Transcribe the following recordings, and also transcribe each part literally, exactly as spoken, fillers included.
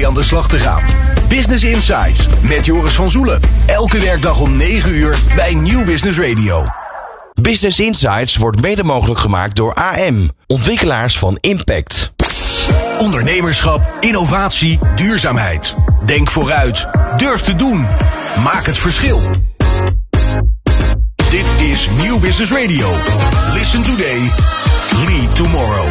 aan de slag te gaan. Business Insights met Joris van Zoelen. Elke werkdag om negen uur bij Nieuw Business Radio. Business Insights wordt mede mogelijk gemaakt door A M, ontwikkelaars van Impact. Ondernemerschap, innovatie, duurzaamheid. Denk vooruit. Durf te doen. Maak het verschil. Dit is Nieuw Business Radio. Listen today. Lead tomorrow.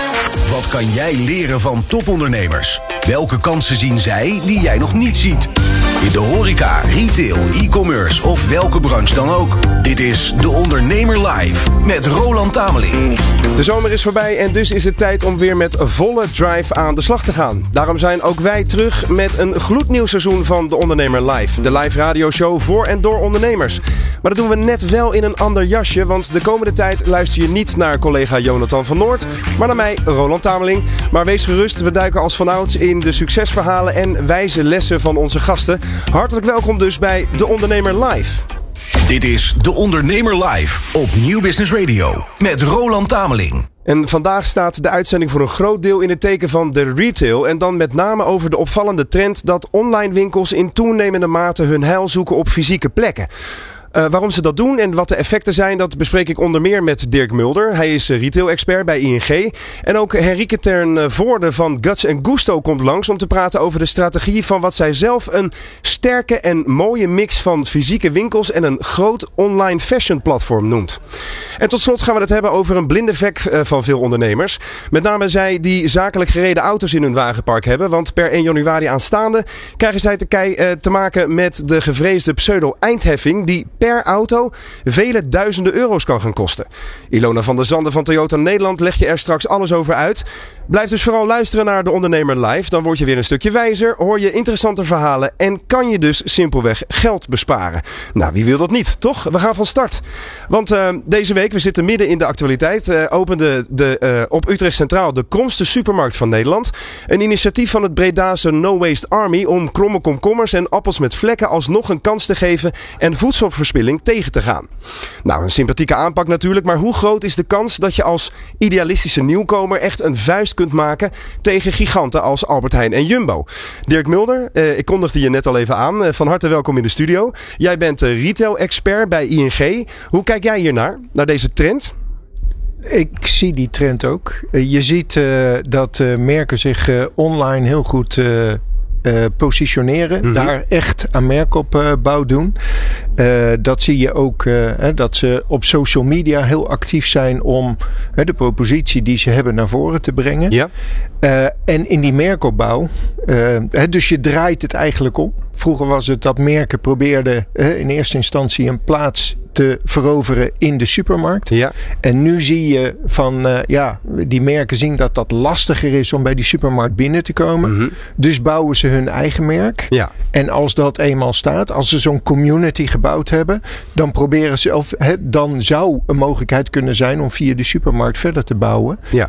Wat kan jij leren van topondernemers? Welke kansen zien zij die jij nog niet ziet? In de horeca, retail, e-commerce of welke branche dan ook. Dit is De Ondernemer Live met Roland Tameling. De zomer is voorbij en dus is het tijd om weer met volle drive aan de slag te gaan. Daarom zijn ook wij terug met een gloednieuw seizoen van De Ondernemer Live. De live radioshow voor en door ondernemers. Maar dat doen we net wel in een ander jasje, want de komende tijd luister je niet naar collega Jonathan van Noord, maar naar mij, Roland Tameling. Maar wees gerust, we duiken als vanouds in de succesverhalen en wijze lessen van onze gasten. Hartelijk welkom dus bij De Ondernemer Live. Dit is De Ondernemer Live op Nieuw Business Radio met Roland Tameling. En vandaag staat de uitzending voor een groot deel in het teken van de retail. En dan met name over de opvallende trend dat online winkels in toenemende mate hun heil zoeken op fysieke plekken. Uh, waarom ze dat doen en wat de effecten zijn, dat bespreek ik onder meer met Dirk Mulder. Hij is retail-expert bij I N G. En ook Henrike ten Voorde van Guts and Gusto komt langs om te praten over de strategie van wat zij zelf een sterke en mooie mix van fysieke winkels en een groot online fashion platform noemt. En tot slot gaan we het hebben over een blinde vlek van veel ondernemers. Met name zij die zakelijk gereden auto's in hun wagenpark hebben. Want per één januari aanstaande krijgen zij te, kei- uh, te maken met de gevreesde pseudo-eindheffing die per auto vele duizenden euro's kan gaan kosten. Ilona van der Zanden van Toyota Nederland legt je er straks alles over uit. Blijf dus vooral luisteren naar De Ondernemer Live. Dan word je weer een stukje wijzer, hoor je interessante verhalen en kan je dus simpelweg geld besparen. Nou, wie wil dat niet, toch? We gaan van start. Want uh, deze week, we zitten midden in de actualiteit, uh, opende de, uh, op Utrecht Centraal de kromste supermarkt van Nederland. Een initiatief van het Bredaanse No Waste Army om kromme komkommers en appels met vlekken alsnog een kans te geven en voedselverspilling tegen te gaan. Nou, een sympathieke aanpak natuurlijk, maar hoe groot is de kans dat je als idealistische nieuwkomer echt een vuist kunt maken tegen giganten als Albert Heijn en Jumbo? Dirk Mulder, eh, ik kondigde je net al even aan. Eh, van harte welkom in de studio. Jij bent uh, retail-expert bij I N G. Hoe kijk jij hiernaar, naar deze trend? Ik zie die trend ook. Uh, je ziet uh, dat uh, merken zich uh, online heel goed uh, Uh, positioneren, mm-hmm. daar echt aan merkopbouw uh, doen. Uh, dat zie je ook uh, hè, dat ze op social media heel actief zijn om uh, de propositie die ze hebben naar voren te brengen. Ja. Uh, en in die merkopbouw, uh, hè, dus je draait het eigenlijk om. Vroeger was het dat merken probeerden uh, in eerste instantie een plaats te veroveren in de supermarkt. Ja. En nu zie je van, uh, ja, die merken zien dat dat lastiger is om bij die supermarkt binnen te komen. Mm-hmm. Dus bouwen ze hun eigen merk. Ja. En als dat eenmaal staat, als ze zo'n community gebouwd hebben, dan proberen ze, of he, dan zou een mogelijkheid kunnen zijn om via de supermarkt verder te bouwen. Ja.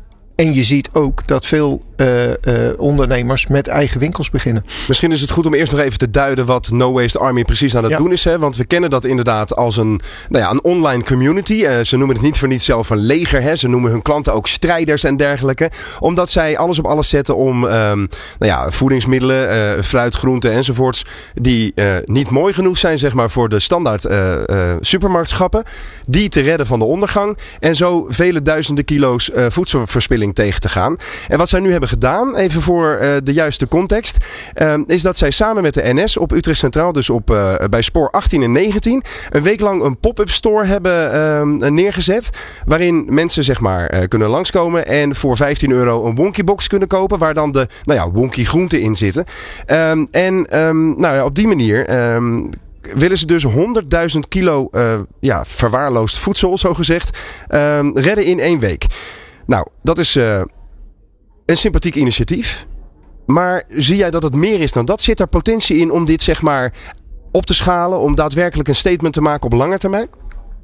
En je ziet ook dat veel uh, uh, ondernemers met eigen winkels beginnen. Misschien is het goed om eerst nog even te duiden wat No Waste Army precies aan het ja. doen is. Hè? Want we kennen dat inderdaad als een, nou ja, een online community. Uh, ze noemen het niet voor niets zelf een leger. Hè? Ze noemen hun klanten ook strijders en dergelijke. Omdat zij alles op alles zetten om um, nou ja, voedingsmiddelen, uh, fruit, groenten enzovoorts, die uh, niet mooi genoeg zijn, zeg maar, voor de standaard uh, uh, supermarktschappen, die te redden van de ondergang. En zo vele duizenden kilo's uh, voedselverspilling tegen te gaan. En wat zij nu hebben gedaan, even voor uh, de juiste context, uh, is dat zij samen met de N S op Utrecht Centraal, dus op, uh, bij spoor achttien en negentien, een week lang een pop-up store hebben uh, neergezet, waarin mensen, zeg maar, uh, kunnen langskomen en voor vijftien euro een wonkybox kunnen kopen, waar dan de, nou ja, wonky groenten in zitten. Um, en um, nou ja, op die manier um, willen ze dus honderdduizend kilo uh, ja, verwaarloosd voedsel, zo gezegd, um, redden in één week. Nou, dat is uh, een sympathiek initiatief. Maar zie jij dat het meer is dan dat? Zit er potentie in om dit, zeg maar, op te schalen, om daadwerkelijk een statement te maken op lange termijn?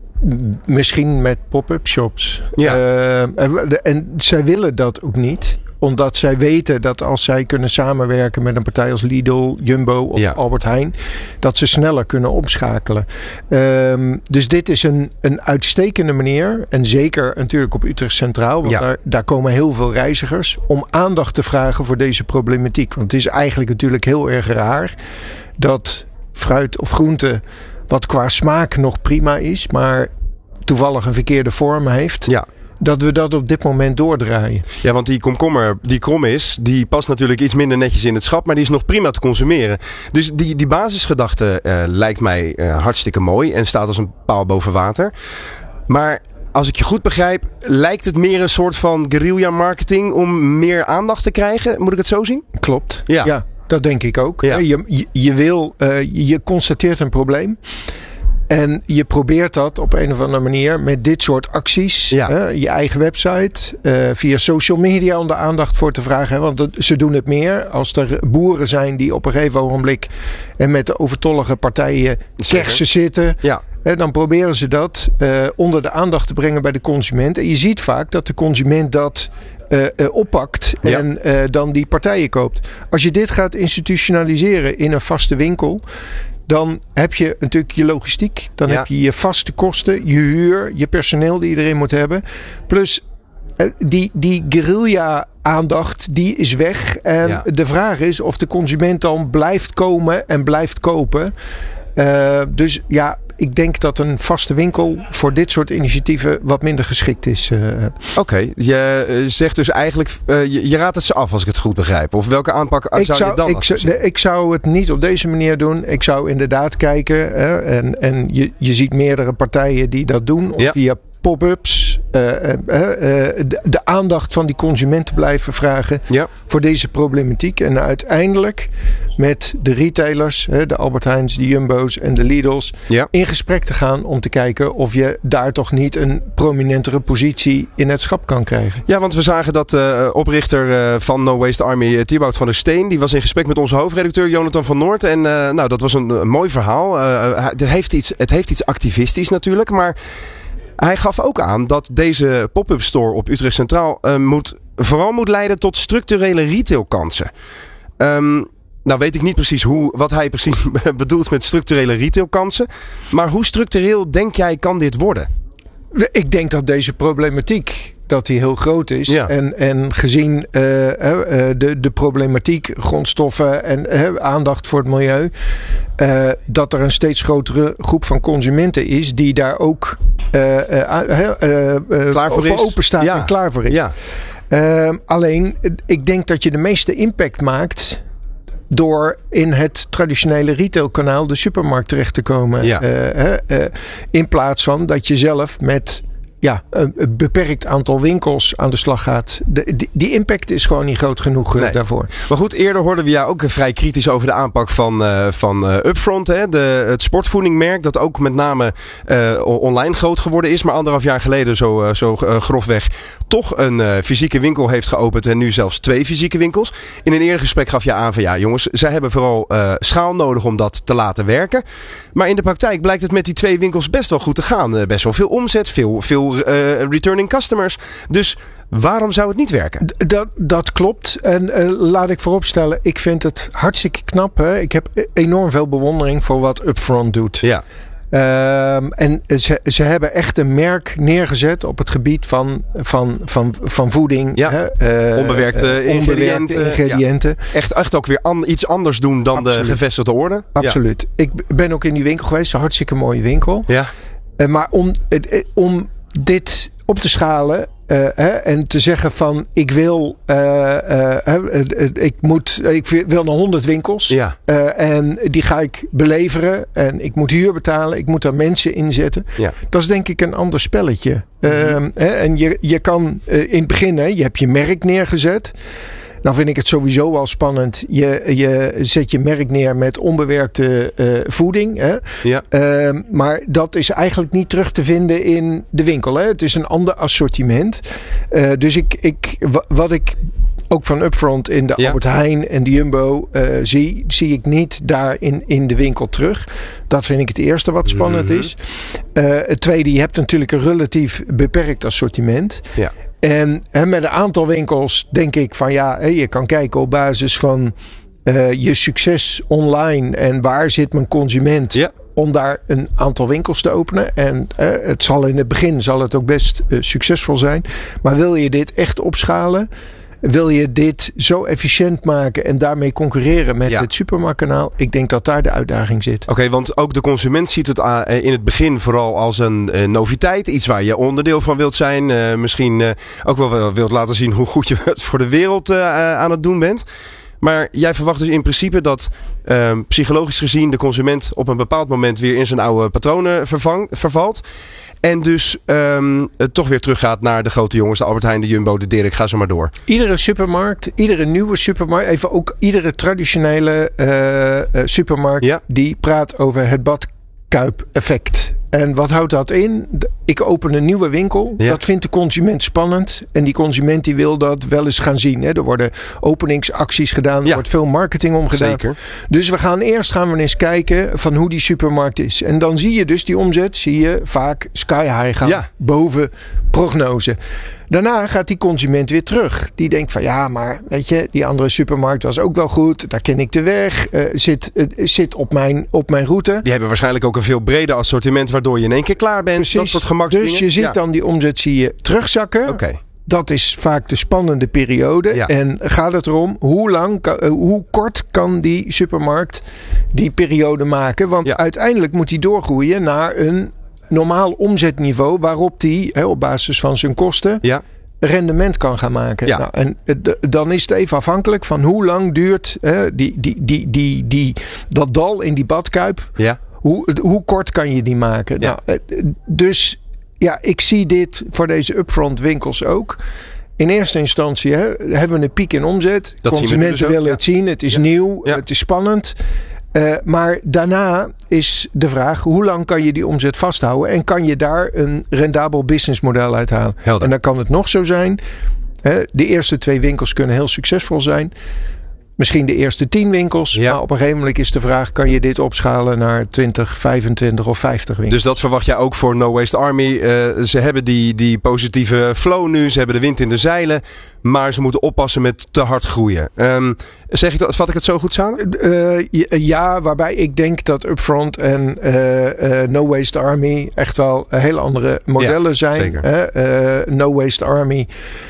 Misschien met pop-up shops. Ja. Uh, en zij willen dat ook niet. omdat zij weten dat als zij kunnen samenwerken met een partij als Lidl, Jumbo of Ja. Albert Heijn, dat ze sneller kunnen omschakelen. Um, dus dit is een, een uitstekende manier. En zeker natuurlijk op Utrecht Centraal. Want Ja. daar, daar komen heel veel reizigers. Om aandacht te vragen voor deze problematiek. Want het is eigenlijk natuurlijk heel erg raar dat fruit of groente, wat qua smaak nog prima is, maar toevallig een verkeerde vorm heeft, Ja. dat we dat op dit moment doordraaien. Ja, want die komkommer die krom is, die past natuurlijk iets minder netjes in het schap, maar die is nog prima te consumeren. Dus die, die basisgedachte uh, lijkt mij uh, hartstikke mooi en staat als een paal boven water. Maar als ik je goed begrijp, lijkt het meer een soort van guerrilla marketing om meer aandacht te krijgen? Moet ik het zo zien? Klopt. Ja. Ja, dat denk ik ook. Ja. Je, je, je wil, uh, je constateert een probleem. En je probeert dat op een of andere manier met dit soort acties. Ja. Hè, je eigen website. Uh, via social media om de aandacht voor te vragen. Hè, want dat, ze doen het meer. Als er boeren zijn die op een gegeven ogenblik en met de overtollige partijen Zeker. kersen zitten. Ja. Hè, dan proberen ze dat uh, onder de aandacht te brengen bij de consument. En je ziet vaak dat de consument dat Uh, uh, oppakt Ja. en uh, dan die partijen koopt. Als je dit gaat institutionaliseren in een vaste winkel, dan heb je natuurlijk je logistiek. Dan Ja. heb je je vaste kosten, je huur, je personeel die je erin moet hebben. Plus uh, die, die guerrilla aandacht, die is weg. En Ja. de vraag is of de consument dan blijft komen en blijft kopen. Uh, dus ja, ik denk dat een vaste winkel voor dit soort initiatieven wat minder geschikt is. Uh. Oké, okay. je uh, zegt dus eigenlijk, uh, je, je raadt het ze af als ik het goed begrijp. Of welke aanpak ik zou, zou je dan ik zou, adviseren? ik zou het niet op deze manier doen. Ik zou inderdaad kijken. Hè, en en je, je ziet meerdere partijen die dat doen. Of Ja. via pop-ups. Uh, uh, uh, de, de aandacht van die consumenten blijven vragen. Ja. Voor deze problematiek. En uiteindelijk met de retailers. Hè, de Albert Heijns, de Jumbo's en de Lidl's. Ja. In gesprek te gaan om te kijken of je daar toch niet een prominentere positie in het schap kan krijgen. Ja, want we zagen dat uh, oprichter uh, van No Waste Army, uh, Thibaut van der Steen, die was in gesprek met onze hoofdredacteur Jonathan van Noort. En uh, nou, dat was een, een mooi verhaal. Uh, het, heeft iets, het heeft iets activistisch natuurlijk, maar hij gaf ook aan dat deze pop-up store op Utrecht Centraal uh, moet, vooral moet leiden tot structurele retailkansen. Um, nou weet ik niet precies hoe, wat hij precies bedoelt met structurele retailkansen. Maar hoe structureel denk jij kan dit worden? Ik denk dat deze problematiek dat die heel groot is. Ja. En, en gezien uh, uh, de, de problematiek, grondstoffen en uh, aandacht voor het milieu. Uh, dat er een steeds grotere groep van consumenten is die daar ook uh, uh, uh, uh, klaar voor, voor is. open staat Ja. en klaar voor is. Ja. Uh, alleen, ik denk dat je de meeste impact maakt door in het traditionele retailkanaal de supermarkt terecht te komen. Ja. Uh, uh, in plaats van dat je zelf met ja, een beperkt aantal winkels aan de slag gaat. De, die, die impact is gewoon niet groot genoeg uh, Nee. daarvoor. Maar goed, eerder hoorden we jou ook vrij kritisch over de aanpak van, uh, van uh, Upfront. Hè? De, het sportvoedingmerk dat ook met name uh, online groot geworden is. Maar anderhalf jaar geleden zo, uh, zo uh, grofweg toch een uh, fysieke winkel heeft geopend. En nu zelfs twee fysieke winkels. In een eerder gesprek gaf je aan van ja jongens, zij hebben vooral uh, schaal nodig om dat te laten werken. Maar in de praktijk blijkt het met die twee winkels best wel goed te gaan. Uh, best wel veel omzet, veel, veel uh, returning customers. Dus waarom zou het niet werken? D- dat, dat klopt. En uh, laat ik vooropstellen, ik vind het hartstikke knap. Hè? Ik heb enorm veel bewondering voor wat Upfront doet. Ja. Um, en ze, ze hebben echt een merk neergezet op het gebied van, van, van, van voeding. Ja. Hè? Uh, Onbewerkte uh, ingrediënten. Onbewerkte ingrediënten. Ja. Echt, echt ook weer an, iets anders doen dan Absoluut. de gevestigde orde. Absoluut. Ik ben ook in die winkel geweest. Een hartstikke mooie winkel. Ja. Uh, maar om, uh, om dit op te schalen uh, hè, en te zeggen van ik wil uh, uh, uh, uh, ik moet ik wil naar honderd winkels Ja. uh, en die ga ik beleveren en ik moet huur betalen, ik moet daar mensen inzetten. Ja. Dat is denk ik een ander spelletje. Mm-hmm. Uh, hè, en je, je kan uh, in het begin, hè, je hebt je merk neergezet. Nou vind ik het sowieso al spannend. Je, je zet je merk neer met onbewerkte uh, voeding. Hè? Ja. Uh, maar dat is eigenlijk niet terug te vinden in de winkel. Hè? Het is een ander assortiment. Uh, dus ik, ik, wat ik ook van Upfront in de Ja. Albert Heijn en de Jumbo uh, zie, zie ik niet daar in, in de winkel terug. Dat vind ik het eerste wat spannend Mm-hmm. is. Uh, het tweede, je hebt natuurlijk een relatief beperkt assortiment. Ja. En hè, met een aantal winkels denk ik van ja, hè, je kan kijken op basis van uh, je succes online en waar zit mijn consument. Ja. Om daar een aantal winkels te openen. En uh, het zal in het begin zal het ook best uh, succesvol zijn. Maar wil je dit echt opschalen? Wil je dit zo efficiënt maken en daarmee concurreren met ja. het supermarktkanaal? Ik denk dat daar de uitdaging zit. Oké, okay, want ook de consument ziet het in het begin vooral als een uh, noviteit. Iets waar je onderdeel van wilt zijn. Uh, misschien uh, ook wel wilt laten zien hoe goed je het voor de wereld uh, aan het doen bent. Maar jij verwacht dus in principe dat uh, psychologisch gezien de consument op een bepaald moment weer in zijn oude patronen vervang, vervalt. En dus um, het toch weer teruggaat naar de grote jongens, de Albert Heijn, de Jumbo, de Dirk, ga zo maar door. Iedere supermarkt, iedere nieuwe supermarkt, even ook iedere traditionele uh, uh, supermarkt, ja. die praat over het badkuip-effect. En wat houdt dat in? Ik open een nieuwe winkel. Ja. Dat vindt de consument spannend. En die consument die wil dat wel eens gaan zien. Hè. Er worden openingsacties gedaan. Er ja. wordt veel marketing om gedaan. Zeker. Dus we gaan eerst gaan we eens kijken van hoe die supermarkt is. En dan zie je dus die omzet zie je vaak sky high gaan. Ja. Boven prognose. Daarna gaat die consument weer terug. Die denkt van ja, maar weet je, die andere supermarkt was ook wel goed. Daar ken ik de weg. Uh, zit, uh, zit op mijn, op mijn route. Die hebben waarschijnlijk ook een veel breder assortiment, waardoor je in één keer klaar bent. Precies. Dat soort gemaksdingen. Dus je ziet ja. dan die omzet zie je terugzakken. Oké. Okay. Dat is vaak de spannende periode. Ja. En gaat het erom, hoe lang, kan, uh, hoe kort kan die supermarkt die periode maken? Want ja. uiteindelijk moet die doorgroeien naar een normaal omzetniveau waarop die hè, op basis van zijn kosten ja. rendement kan gaan maken. Ja. Nou, en d- dan is het even afhankelijk van hoe lang duurt hè, die, die, die, die, die, dat dal in die badkuip. Ja. Hoe, hoe kort kan je die maken? Ja. Nou, dus ja, ik zie dit voor deze upfront winkels ook. In eerste instantie hè, hebben we een piek in omzet. Dat consumenten dus willen ja. het zien. Het is ja. nieuw. Ja. Het is spannend. Uh, maar daarna is de vraag, hoe lang kan je die omzet vasthouden? En kan je daar een rendabel businessmodel uithalen? Helder. En dan kan het nog zo zijn. Hè, de eerste twee winkels kunnen heel succesvol zijn. Misschien de eerste tien winkels. Ja. Maar op een gegeven moment is de vraag, kan je dit opschalen naar twintig, vijfentwintig of vijftig winkels? Dus dat verwacht jij ook voor No Waste Army. Uh, ze hebben die, die positieve flow nu. Ze hebben de wind in de zeilen. Maar ze moeten oppassen met te hard groeien. Um, zeg ik dat, vat ik het zo goed samen? Uh, ja, waarbij ik denk dat Upfront en uh, uh, No Waste Army echt wel hele andere modellen ja, zijn. Zeker. Uh, No Waste Army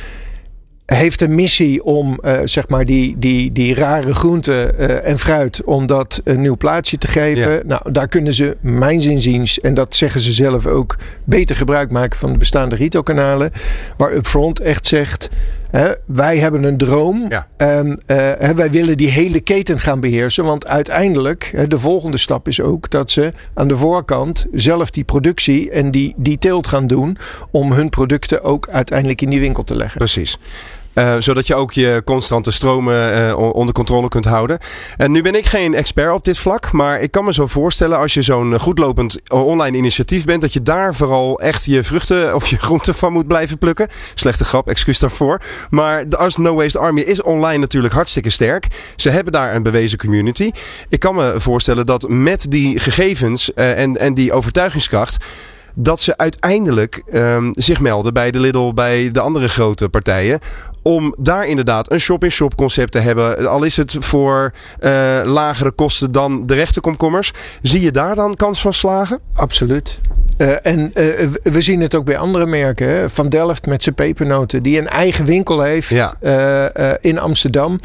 heeft een missie om uh, zeg maar die, die, die rare groenten uh, en fruit, om dat een nieuw plaatsje te geven. Ja. Nou, daar kunnen ze, mijns inziens, en dat zeggen ze zelf ook, beter gebruik maken van de bestaande retailkanalen. Waar Upfront echt zegt, hè, wij hebben een droom ja. en uh, hè, wij willen die hele keten gaan beheersen. Want uiteindelijk, hè, de volgende stap is ook dat ze aan de voorkant zelf die productie en die, die teelt gaan doen om hun producten ook uiteindelijk in die winkel te leggen. Precies. Uh, zodat je ook je constante stromen uh, onder controle kunt houden. En nu ben ik geen expert op dit vlak. Maar ik kan me zo voorstellen, als je zo'n goedlopend online initiatief bent, dat je daar vooral echt je vruchten of je groenten van moet blijven plukken. Slechte grap, excuus daarvoor. Maar de als No Waste Army is online natuurlijk hartstikke sterk. Ze hebben daar een bewezen community. Ik kan me voorstellen dat met die gegevens uh, en, en die overtuigingskracht, dat ze uiteindelijk um, zich melden bij de Lidl, bij de andere grote partijen, om daar inderdaad een shop-in-shop concept te hebben. Al is het voor uh, lagere kosten dan de rechte komkommers. Zie je daar dan kans van slagen? Absoluut. Uh, en uh, we zien het ook bij andere merken. Hè? Van Delft met zijn pepernoten, die een eigen winkel heeft ja. uh, uh, in Amsterdam.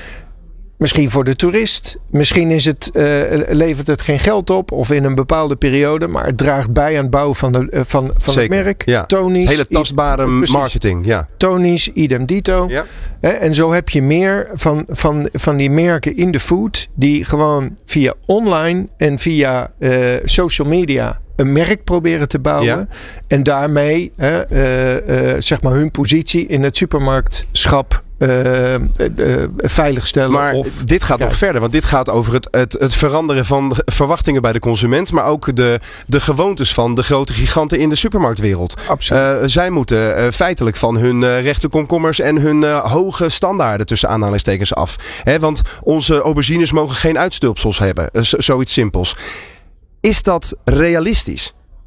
Misschien voor de toerist. Misschien is het, uh, levert het geen geld op. Of in een bepaalde periode. Maar het draagt bij aan het bouwen van, de, uh, van, van het merk. Ja. Tony's. Hele tastbare i- marketing. Ja. Tony's, idem dito. Ja. Uh, en zo heb je meer van, van, van die merken in de food. Die gewoon via online en via uh, social media een merk proberen te bouwen. Ja. En daarmee uh, uh, uh, zeg maar hun positie in het supermarktschap Uh, uh, veiligstellen. Maar of, dit gaat ja. nog verder. Want dit gaat over het, het, het veranderen van verwachtingen bij de consument. Maar ook de, de gewoontes van de grote giganten in de supermarktwereld. Absoluut. Uh, zij moeten uh, feitelijk van hun uh, rechte komkommers en hun uh, hoge standaarden tussen aanhalingstekens af. He, want onze aubergines mogen geen uitstulpsels hebben. Uh, z- zoiets simpels. Is dat realistisch?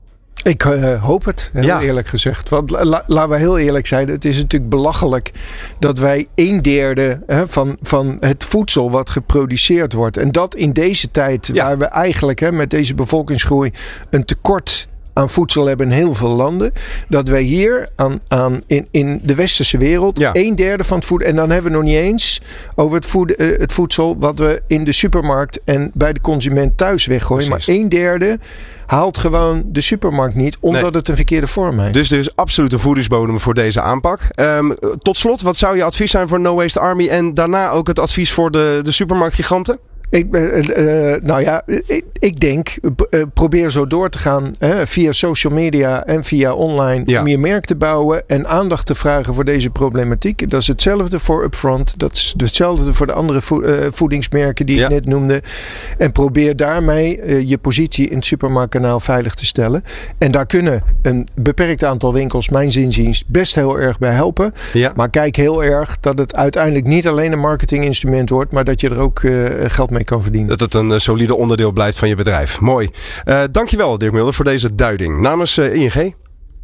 Ik uh, hoop het, heel ja. eerlijk gezegd. Want la, laten we heel eerlijk zijn. Het is natuurlijk belachelijk dat wij een derde hè, van, van het voedsel wat geproduceerd wordt. En dat in deze tijd ja. waar we eigenlijk hè, met deze bevolkingsgroei een tekort aan voedsel hebben in heel veel landen. Dat wij hier aan, aan in, in de westerse wereld ja. een derde van het voedsel. En dan hebben we nog niet eens over het, voed, uh, het voedsel wat we in de supermarkt en bij de consument thuis weggooien. Precies. Maar een derde haalt gewoon de supermarkt niet, omdat nee. het een verkeerde vorm heeft. Dus er is absoluut een voedingsbodem voor deze aanpak. Um, tot slot, wat zou je advies zijn voor No Waste Army en daarna ook het advies voor de, de supermarktgiganten? Ik, uh, uh, nou ja, ik, ik denk, uh, probeer zo door te gaan uh, via social media en via online ja. meer merk te bouwen en aandacht te vragen voor deze problematiek. Dat is hetzelfde voor Upfront. Dat is hetzelfde voor de andere vo- uh, voedingsmerken die ja. ik net noemde. En probeer daarmee uh, je positie in het supermarktkanaal veilig te stellen. En daar kunnen een beperkt aantal winkels, mijn zinziens, best heel erg bij helpen. Ja. Maar kijk heel erg dat het uiteindelijk niet alleen een marketinginstrument wordt, maar dat je er ook uh, geld mee kan verdienen. Dat het een uh, solide onderdeel blijft van je bedrijf. Mooi. Uh, dankjewel Dirk Mulder voor deze duiding. Namens uh, I N G.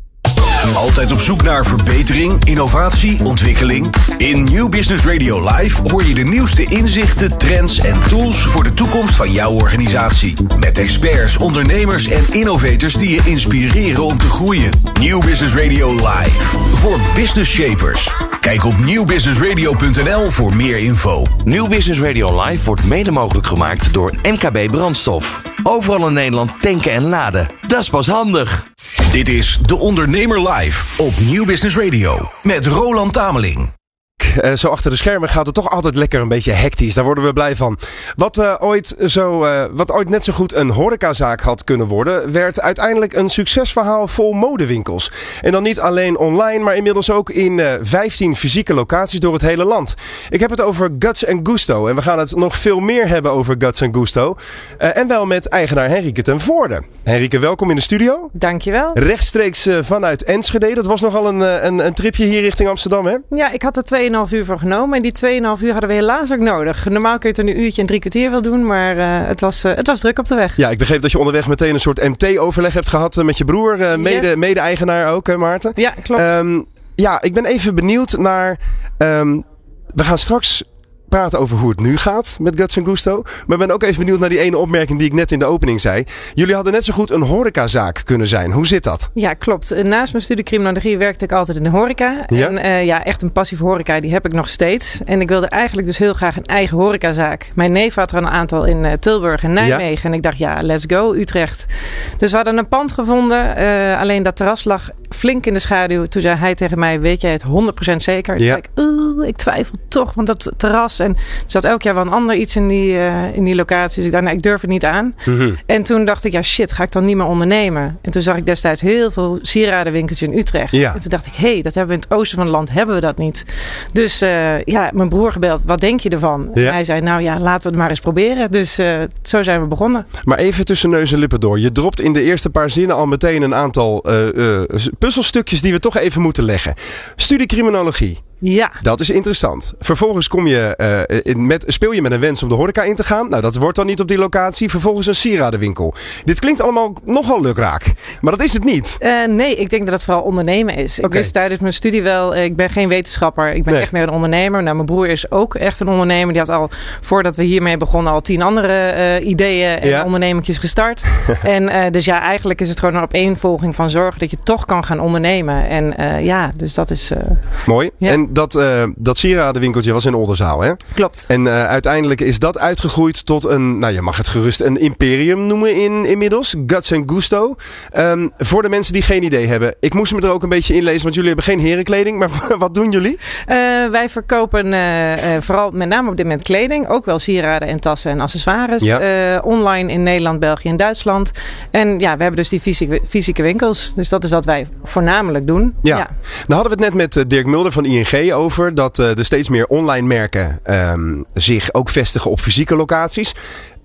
Altijd op zoek naar verbetering, innovatie, ontwikkeling? In New Business Radio Live hoor je de nieuwste inzichten, trends en tools voor de toekomst van jouw organisatie. Met experts, ondernemers en innovators die je inspireren om te groeien. New Business Radio Live. Voor business shapers. Kijk op nieuw business radio punt n l voor meer info. New Business Radio Live wordt mede mogelijk gemaakt door M K B Brandstof. Overal in Nederland tanken en laden. Dat is pas handig. Dit is De Ondernemer Live op Nieuw Business Radio met Roland Tameling. Uh, zo achter de schermen gaat het toch altijd lekker een beetje hectisch. Daar worden we blij van. Wat, uh, ooit, zo, uh, wat ooit net zo goed een horecazaak had kunnen worden, werd uiteindelijk een succesverhaal vol modewinkels. En dan niet alleen online, maar inmiddels ook in uh, vijftien fysieke locaties door het hele land. Ik heb het over Guts and Gusto. En we gaan het nog veel meer hebben over Guts and Gusto. Uh, en wel met eigenaar Henrike ten Voorde. Henrike, welkom in de studio. Dankjewel. Rechtstreeks uh, vanuit Enschede. Dat was nogal een, een, een tripje hier richting Amsterdam, hè? Ja, ik had er twee tweeënhalf uur voor genomen. En die tweeënhalf uur hadden we helaas ook nodig. Normaal kun je het in een uurtje en drie kwartier wel doen. Maar uh, het, was, uh, het was druk op de weg. Ja, ik begreep dat je onderweg meteen een soort M T-overleg hebt gehad uh, met je broer. Uh, mede, yes. Mede-eigenaar ook, uh, Maarten. Ja, klopt. Um, ja, ik ben even benieuwd naar... Um, we gaan straks praten over hoe het nu gaat met Guts and Gusto. Maar ik ben ook even benieuwd naar die ene opmerking die ik net in de opening zei. Jullie hadden net zo goed een horecazaak kunnen zijn. Hoe zit dat? Ja, klopt. Naast mijn studie criminologie werkte ik altijd in de horeca. Ja? En uh, ja, echt een passie voor horeca, die heb ik nog steeds. En ik wilde eigenlijk dus heel graag een eigen horecazaak. Mijn neef had er een aantal in uh, Tilburg en Nijmegen. Ja? En ik dacht, ja, let's go, Utrecht. Dus we hadden een pand gevonden. Uh, alleen dat terras lag flink in de schaduw. Toen zei hij tegen mij, weet jij het honderd procent zeker? Toen ja. zei ik, oeh, ik twijfel toch, want dat terras. En er zat elk jaar wel een ander iets in die, uh, in die locatie. Dus ik dacht, nou, ik durf het niet aan. Mm-hmm. En toen dacht ik, ja shit, ga ik dan niet meer ondernemen? En toen zag ik destijds heel veel sieradenwinkeltjes in Utrecht. Ja. En toen dacht ik, hé, hey, dat hebben we in het oosten van het land, hebben we dat niet. Dus uh, ja, mijn broer gebeld, wat denk je ervan? Ja. En hij zei, nou ja, laten we het maar eens proberen. Dus uh, zo zijn we begonnen. Maar even tussen neus en lippen door. Je dropt in de eerste paar zinnen al meteen een aantal uh, uh, puzzelstukjes die we toch even moeten leggen. Studie criminologie. Ja. Dat is interessant. Vervolgens kom je, uh, in met, speel je met een wens om de horeca in te gaan. Nou, dat wordt dan niet op die locatie. Vervolgens een sieradenwinkel. Dit klinkt allemaal nogal lukraak. Maar dat is het niet. Uh, nee, ik denk dat het vooral ondernemen is. Okay. Ik wist tijdens mijn studie wel, ik ben geen wetenschapper. Ik ben nee. echt meer een ondernemer. Nou, mijn broer is ook echt een ondernemer. Die had al, voordat we hiermee begonnen, al tien andere uh, ideeën en ja. ondernemingjes gestart. en uh, dus ja, eigenlijk is het gewoon een opeenvolging van zorgen dat je toch kan gaan ondernemen. En uh, ja, dus dat is... Uh, Mooi. Ja. En dat, uh, dat sieradenwinkeltje was in Oldenzaal, hè? Klopt. En uh, uiteindelijk is dat uitgegroeid tot een, nou je mag het gerust een imperium noemen in, inmiddels. Guts and Gusto. Um, voor de mensen die geen idee hebben. Ik moest me er ook een beetje inlezen, want jullie hebben geen herenkleding. Maar wat doen jullie? Uh, wij verkopen uh, uh, vooral met name op dit moment kleding. Ook wel sieraden en tassen en accessoires. Ja. Uh, online in Nederland, België en Duitsland. En ja, we hebben dus die fysieke, fysieke winkels. Dus dat is wat wij voornamelijk doen. Ja. ja. Nou hadden we het net met uh, Dirk Mulder van I N G over dat uh, er steeds meer online merken um, zich ook vestigen op fysieke locaties.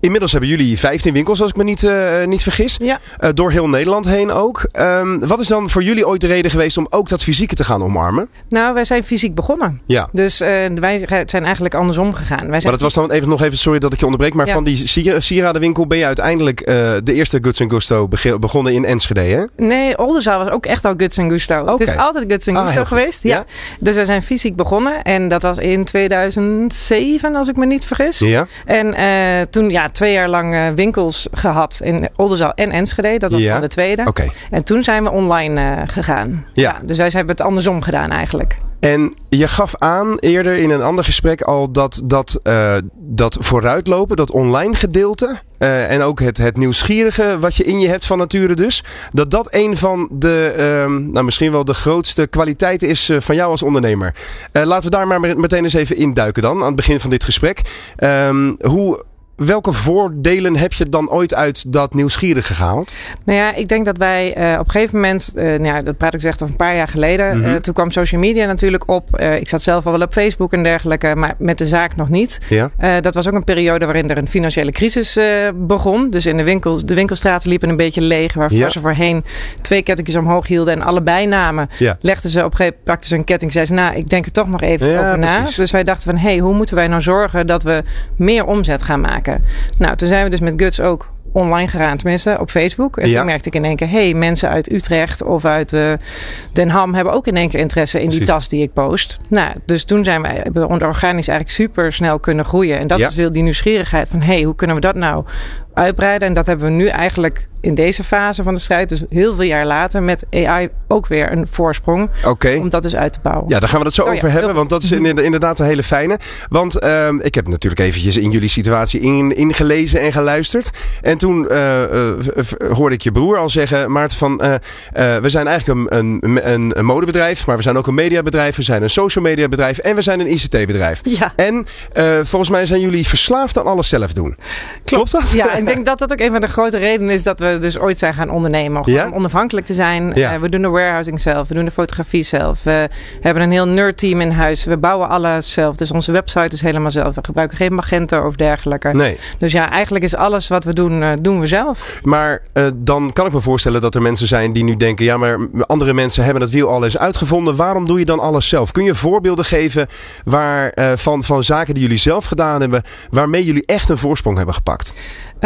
Inmiddels hebben jullie vijftien winkels, als ik me niet, uh, niet vergis. Ja. Uh, door heel Nederland heen ook. Um, wat is dan voor jullie ooit de reden geweest om ook dat fysieke te gaan omarmen? Nou, wij zijn fysiek begonnen. Ja. Dus uh, wij zijn eigenlijk andersom gegaan. Wij zijn maar dat was dan even nog even, sorry dat ik je onderbreek, maar ja. van die sier- sieradenwinkel ben je uiteindelijk uh, de eerste Guts and Gusto beg- begonnen in Enschede, hè? Nee, Oldenzaal was ook echt al Guts and Gusto. Okay. Het is altijd Guts and Gusto ah, geweest. Ja. ja. Dus we zijn fysiek begonnen en dat was in tweeduizend zeven, als ik me niet vergis. Ja. En uh, toen ja, twee jaar lang uh, winkels gehad in Oldenzaal en Enschede. Dat was ja. dan de tweede. Okay. En toen zijn we online uh, gegaan. Ja. Ja, dus wij hebben het andersom gedaan eigenlijk. En je gaf aan eerder in een ander gesprek al dat, dat, uh, dat vooruitlopen, dat online gedeelte uh, en ook het, het nieuwsgierige wat je in je hebt van nature dus, dat dat een van de, uh, nou misschien wel de grootste kwaliteiten is uh, van jou als ondernemer. Uh, laten we daar maar meteen eens even induiken dan, aan het begin van dit gesprek. Um, hoe... Welke voordelen heb je dan ooit uit dat nieuwsgierige gehaald? Nou ja, ik denk dat wij uh, op een gegeven moment, uh, nou ja, dat praat ik echt over een paar jaar geleden. Mm-hmm. Uh, toen kwam social media natuurlijk op. Uh, ik zat zelf al wel op Facebook en dergelijke, maar met de zaak nog niet. Ja. Uh, dat was ook een periode waarin er een financiële crisis uh, begon. Dus in de winkels, de winkelstraten liepen een beetje leeg. Waarvoor ja. ze voorheen twee kettingjes omhoog hielden en allebei namen. Ja. Legden ze op een gegeven moment, pakten ze een ketting. Zeiden ze, nou, ik denk er toch nog even ja, over na. Dus wij dachten van, hé, hey, hoe moeten wij nou zorgen dat we meer omzet gaan maken? Nou, toen zijn we dus met Guts ook online gegaan, tenminste op Facebook. En ja. toen merkte ik in één keer, hé, hey, mensen uit Utrecht of uit uh, Den Ham hebben ook in één keer interesse in Precies. die tas die ik post. Nou, dus toen zijn wij, hebben we organisch eigenlijk super snel kunnen groeien. En dat ja. is heel die nieuwsgierigheid van, hé, hey, hoe kunnen we dat nou uitbreiden? En dat hebben we nu eigenlijk in deze fase van de strijd, dus heel veel jaar later, met A I ook weer een voorsprong. Okay. Om dat dus uit te bouwen. Ja, daar gaan we het zo oh, over ja, hebben, heel... want dat is inderdaad een hele fijne. Want uh, ik heb natuurlijk eventjes in jullie situatie in, ingelezen en geluisterd. En toen uh, uh, hoorde ik je broer al zeggen, Maarten, van uh, uh, we zijn eigenlijk een, een, een, een modebedrijf, maar we zijn ook een mediabedrijf, we zijn een social media bedrijf en we zijn een I C T-bedrijf. Ja. En uh, volgens mij zijn jullie verslaafd aan alles zelf doen. Klopt, Klopt dat? Ja, ik denk dat dat ook een van de grote redenen is dat we dus ooit zijn gaan ondernemen. Om ja? onafhankelijk te zijn. Ja. Uh, we doen de warehousing zelf. We doen de fotografie zelf. We hebben een heel nerdteam in huis. We bouwen alles zelf. Dus onze website is helemaal zelf. We gebruiken geen Magento of dergelijke. Nee. Dus ja, eigenlijk is alles wat we doen, uh, doen we zelf. Maar uh, dan kan ik me voorstellen dat er mensen zijn die nu denken, ja, maar andere mensen hebben het wiel al eens uitgevonden. Waarom doe je dan alles zelf? Kun je voorbeelden geven waar, uh, van, van zaken die jullie zelf gedaan hebben, waarmee jullie echt een voorsprong hebben gepakt?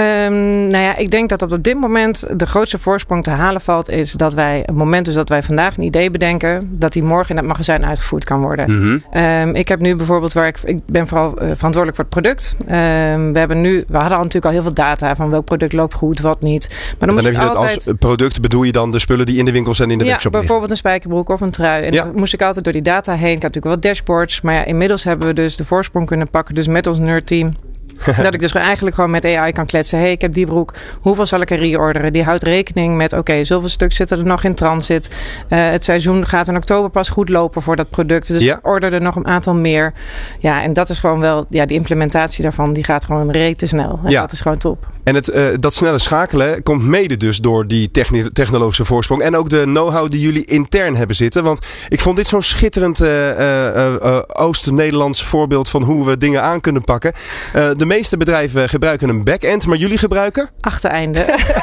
Um, nou ja, ik denk dat op dit moment de grootste voorsprong te halen valt, is dat wij, het moment is dat wij vandaag een idee bedenken, dat die morgen in het magazijn uitgevoerd kan worden. Mm-hmm. Um, ik heb nu bijvoorbeeld, waar ik, ik ben vooral uh, verantwoordelijk voor het product. Um, we hebben nu, we hadden al natuurlijk al heel veel data van welk product loopt goed, wat niet. Maar dan, dan moet heb je altijd... dat als product, bedoel je dan de spullen die in de winkels en in de ja, webshop bijvoorbeeld liggen? Een spijkerbroek of een trui. En ja. dan moest ik altijd door die data heen. Ik had natuurlijk wel dashboards, maar ja, inmiddels hebben we dus de voorsprong kunnen pakken, dus met ons nerdteam. Dat ik dus eigenlijk gewoon met A I kan kletsen. Hey, ik heb die broek. Hoeveel zal ik er reorderen? Die houdt rekening met, oké, okay, zoveel stuk zitten er nog in transit. Uh, het seizoen gaat in oktober pas goed lopen voor dat product. Dus ja. ik order er nog een aantal meer. Ja, en dat is gewoon wel, ja, die implementatie daarvan, die gaat gewoon rete snel. En ja. dat is gewoon top. En het, uh, dat snelle schakelen komt mede dus door die techni- technologische voorsprong. En ook de know-how die jullie intern hebben zitten. Want ik vond dit zo'n schitterend uh, uh, uh, Oost-Nederlands voorbeeld van hoe we dingen aan kunnen pakken. Uh, de meeste bedrijven gebruiken een back-end, maar jullie gebruiken? Achtereinde.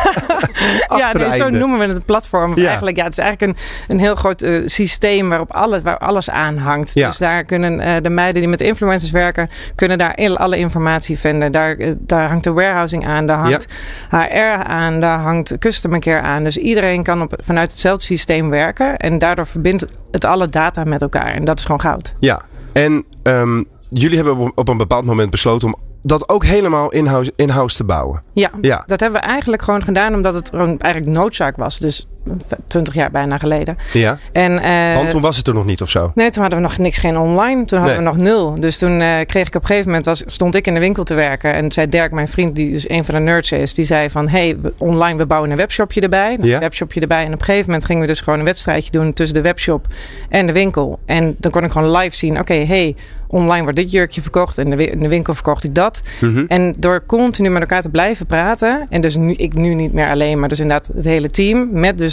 ja, nee, zo noemen we het platform. Ja. Eigenlijk, ja, het is eigenlijk een, een heel groot uh, systeem waarop alles, waar alles aan hangt. Ja. Dus daar kunnen uh, de meiden die met influencers werken, kunnen daar alle informatie vinden. Daar, uh, daar hangt de warehousing aan, daar hangt ja. H R aan, daar hangt customer care aan. Dus iedereen kan op, vanuit hetzelfde systeem werken en daardoor verbindt het alle data met elkaar. En dat is gewoon goud. Ja, en um, jullie hebben op een bepaald moment besloten om dat ook helemaal in-house, in-house te bouwen. Ja, ja, dat hebben we eigenlijk gewoon gedaan omdat het gewoon eigenlijk noodzaak was. Dus twintig jaar bijna geleden. Ja, en, uh, want toen was het er nog niet of zo? Nee, toen hadden we nog niks, geen online. Toen hadden nee. we nog nul. Dus toen uh, kreeg ik op een gegeven moment, was, stond ik in de winkel te werken. En zei Dirk, mijn vriend, die dus een van de nerds is, die zei van, hey, online, we bouwen een webshopje erbij. Ja. Een webshopje erbij. En op een gegeven moment gingen we dus gewoon een wedstrijdje doen tussen de webshop en de winkel. En dan kon ik gewoon live zien, oké, okay, hey, online wordt dit jurkje verkocht en in de winkel verkocht ik dat. Mm-hmm. En door continu met elkaar te blijven praten, en dus nu, ik nu niet meer alleen, maar dus inderdaad het hele team, met dus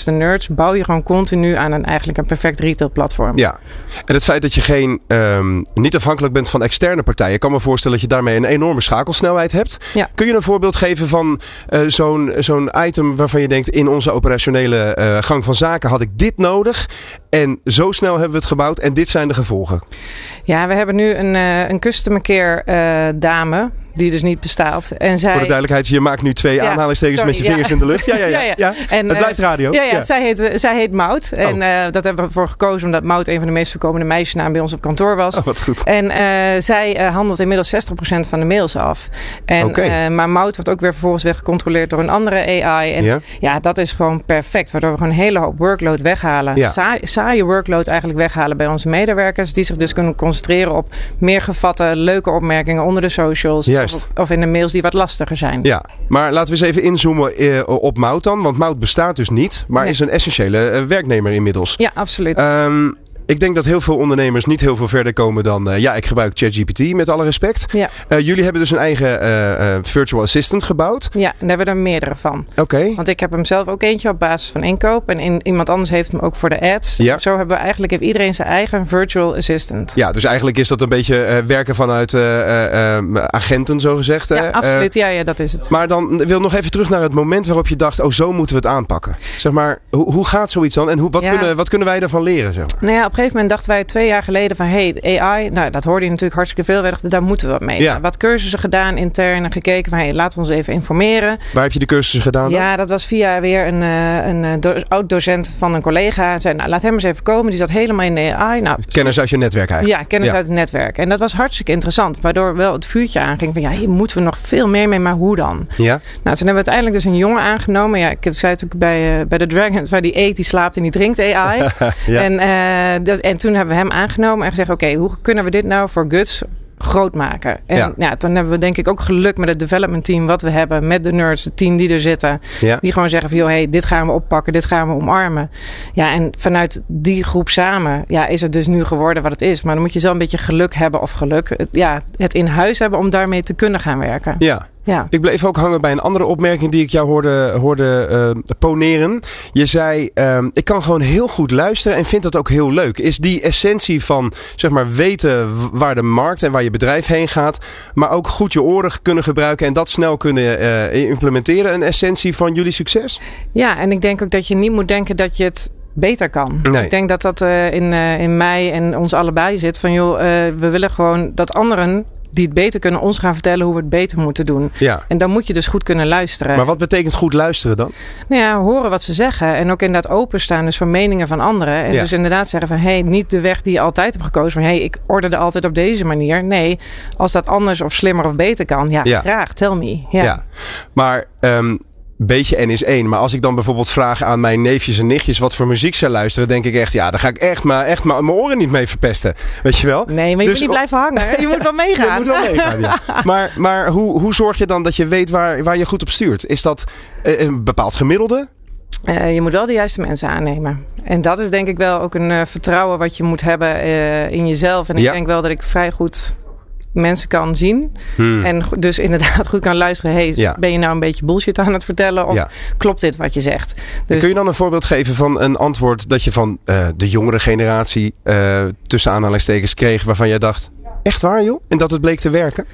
dus de nerds, bouw je gewoon continu aan een eigenlijk een perfect retail platform. Ja, en het feit dat je geen um, niet afhankelijk bent van externe partijen. Ik kan me voorstellen dat je daarmee een enorme schakelsnelheid hebt. Ja. Kun je een voorbeeld geven van uh, zo'n, zo'n item waarvan je denkt, in onze operationele uh, gang van zaken had ik dit nodig en zo snel hebben we het gebouwd en dit zijn de gevolgen? Ja, we hebben nu een, uh, een customer care uh, dame die dus niet bestaat. En zij... Voor de duidelijkheid, je maakt nu twee ja, aanhalingstekens sorry, met je vingers ja. in de lucht. Ja, ja, ja. ja, ja. ja. En, het blijft radio. Ja, ja, ja. Zij, heet, zij heet Maud. Oh. En uh, dat hebben we ervoor gekozen omdat Maud een van de meest voorkomende meisjesnamen bij ons op kantoor was. Oh, wat goed. En uh, zij uh, handelt inmiddels zestig procent van de mails af. En, okay. uh, maar Maud wordt ook weer vervolgens weer gecontroleerd door een andere A I. En ja, ja dat is gewoon perfect. Waardoor we gewoon een hele hoop workload weghalen. Ja. Sa- saaie workload eigenlijk weghalen bij onze medewerkers. Die zich dus kunnen concentreren op meer gevatte, leuke opmerkingen onder de socials. Juist. Of, of in de mails die wat lastiger zijn. Ja, maar laten we eens even inzoomen uh, op Maud dan. Want Maud bestaat dus niet, maar nee. is een essentiële uh, werknemer inmiddels. Ja, absoluut. Um, Ik denk dat heel veel ondernemers niet heel veel verder komen dan... Uh, ja, ik gebruik ChatGPT met alle respect. Ja. Uh, jullie hebben dus een eigen uh, uh, virtual assistant gebouwd. Ja, en daar hebben we er meerdere van. Oké. Okay. Want ik heb hem zelf ook eentje op basis van inkoop. En in, iemand anders heeft hem ook voor de ads. Ja. Zo hebben we eigenlijk heeft iedereen zijn eigen virtual assistant. Ja, dus eigenlijk is dat een beetje uh, werken vanuit uh, uh, uh, agenten, zo gezegd. Ja, uh, absoluut. Ja, ja, dat is het. Maar dan wil ik nog even terug naar het moment waarop je dacht... oh, zo moeten we het aanpakken. Zeg maar, hoe, hoe gaat zoiets dan? En hoe, wat, ja. kunnen, wat kunnen wij daarvan leren? Zeg maar? Nou ja, op een gegeven moment dachten wij... twee jaar geleden van hey, A I, nou dat hoorde je natuurlijk hartstikke veel. Dachten, daar moeten we wat mee. Ja. Wat cursussen gedaan intern en gekeken van hey, laten we ons even informeren. Waar heb je de cursussen gedaan dan? Ja, dat was via weer een, een do- oud-docent van een collega. En zei, nou laat hem eens even komen. Die zat helemaal in de A I. Nou, kennis uit je netwerk eigenlijk. Ja, kennis ja. uit het netwerk. En dat was hartstikke interessant. Waardoor wel het vuurtje aanging van ja, hier moeten we nog veel meer mee, maar hoe dan? Ja. Nou, toen hebben we uiteindelijk dus een jongen aangenomen. Ja, ik zei natuurlijk bij, uh, bij de Dragons, waar die eet, die slaapt en die drinkt A I. ja. en, uh, dat, en toen hebben we hem aangenomen en gezegd, oké, okay, hoe kunnen we dit nou voor Guts groot maken? En ja. Ja, dan hebben we denk ik ook geluk met het development team wat we hebben, met de nerds, de team die er zitten. Ja. Die gewoon zeggen van, joh, hey, dit gaan we oppakken, dit gaan we omarmen. Ja, en vanuit die groep samen, ja, is het dus nu geworden wat het is. Maar dan moet je zelf een beetje geluk hebben of geluk. Ja, het in huis hebben om daarmee te kunnen gaan werken. Ja. Ja. Ik bleef ook hangen bij een andere opmerking die ik jou hoorde, hoorde uh, poneren. Je zei, um, ik kan gewoon heel goed luisteren en vind dat ook heel leuk. Is die essentie van, zeg maar, weten waar de markt en waar je bedrijf heen gaat, maar ook goed je oren kunnen gebruiken en dat snel kunnen uh, implementeren, een essentie van jullie succes? Ja, en ik denk ook dat je niet moet denken dat je het beter kan. Nee. Ik denk dat dat uh, in, uh, in mij en ons allebei zit. Van joh, uh, we willen gewoon dat anderen die het beter kunnen ons gaan vertellen hoe we het beter moeten doen. Ja. En dan moet je dus goed kunnen luisteren. Maar wat betekent goed luisteren dan? Nou ja, horen wat ze zeggen. En ook inderdaad openstaan dus voor meningen van anderen. En ja. dus inderdaad zeggen van, hé, hey, niet de weg die je altijd hebt gekozen. Van, hé, hey, ik orderde altijd op deze manier. Nee, als dat anders of slimmer of beter kan. Ja, ja. graag, tell me. Ja, ja. Maar Um, beetje N is één. Maar als ik dan bijvoorbeeld vraag aan mijn neefjes en nichtjes wat voor muziek ze luisteren, denk ik echt, ja, daar ga ik echt maar echt maar mijn oren niet mee verpesten. Weet je wel? Nee, maar je dus, moet niet blijven hangen. Je moet wel meegaan. Je moet wel meegaan, ja. Maar, maar hoe, hoe zorg je dan dat je weet waar, waar je goed op stuurt? Is dat een bepaald gemiddelde? Uh, je moet wel de juiste mensen aannemen. En dat is denk ik wel ook een uh, vertrouwen wat je moet hebben uh, in jezelf. En ik ja. denk wel dat ik vrij goed mensen kan zien. Hmm. En dus inderdaad goed kan luisteren. Hey, ja. ben je nou een beetje bullshit aan het vertellen? Of ja. klopt dit wat je zegt? Dus kun je dan een voorbeeld geven van een antwoord dat je van uh, de jongere generatie uh, tussen aanhalingstekens kreeg waarvan jij dacht, echt waar joh? En dat het bleek te werken?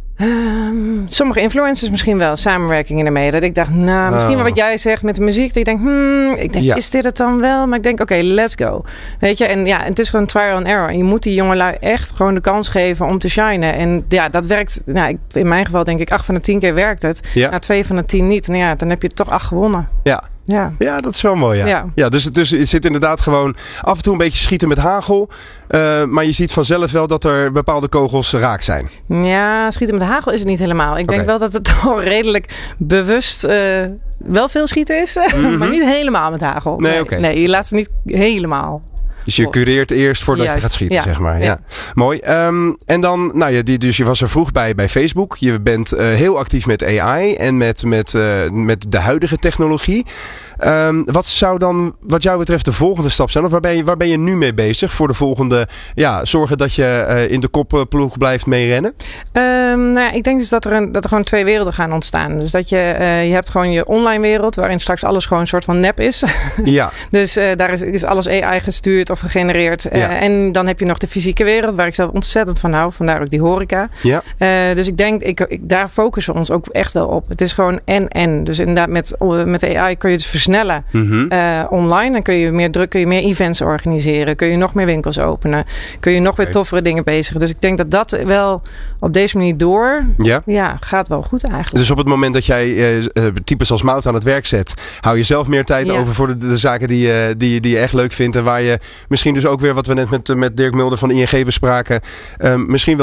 Um, sommige influencers misschien wel, samenwerkingen ermee. Dat ik dacht, nou, misschien oh. wat jij zegt met de muziek. Dat ik denk, hmm, ik denk, ja. is dit het dan wel? Maar ik denk, oké, okay, let's go. Weet je, en ja, het is gewoon trial and error. En je moet die jongelui echt gewoon de kans geven om te shinen. En ja, dat werkt, nou, ik, in mijn geval denk ik, acht van de tien keer werkt het. Ja. Nou, twee van de tien niet. Nou ja, dan heb je toch acht gewonnen. Ja. Ja. ja, dat is wel mooi. Ja. Ja. Ja, dus, dus het zit inderdaad gewoon af en toe een beetje schieten met hagel. Uh, maar je ziet vanzelf wel dat er bepaalde kogels raak zijn. Ja, schieten met hagel is het niet helemaal. Ik okay. denk wel dat het toch redelijk bewust uh, wel veel schieten is. Mm-hmm. Maar niet helemaal met hagel. Nee, nee, okay. nee, je laat het niet helemaal. Dus je cureert eerst voordat Juist. je gaat schieten, ja. zeg maar. Ja. ja. Mooi. Um, en dan, nou ja, die, dus je was er vroeg bij bij Facebook. Je bent uh, heel actief met A I en met, met, uh, met de huidige technologie. Um, wat zou dan, wat jou betreft, de volgende stap zijn? Of waar ben je, waar ben je nu mee bezig voor de volgende, ja, zorgen dat je uh, in de kopploeg blijft meerennen? Um, nou ja, ik denk dus dat er, een, dat er gewoon twee werelden gaan ontstaan. Dus dat je, uh, je hebt gewoon je online wereld, waarin straks alles gewoon een soort van nep is. Ja. Dus uh, daar is, is alles A I gestuurd of gegenereerd. Uh, ja. En dan heb je nog de fysieke wereld, waar ik zelf ontzettend van hou. Vandaar ook die horeca. Ja. Uh, dus ik denk, ik, ik, daar focussen we ons ook echt wel op. Het is gewoon en-en. Dus inderdaad, met, met A I kun je het versnellen mm-hmm. uh, online. Dan kun je meer druk, kun je meer events organiseren. Kun je nog meer winkels openen. Kun je nog okay. weer toffere dingen bezigen. Dus ik denk dat dat wel op deze manier door, ja, ja gaat wel goed eigenlijk. Dus op het moment dat jij uh, types als Mout aan het werk zet, hou je zelf meer tijd ja. over voor de, de zaken die, uh, die, die je echt leuk vindt en waar je misschien dus ook weer, wat we net met, met Dirk Mulder van I N G bespraken, uh, misschien wel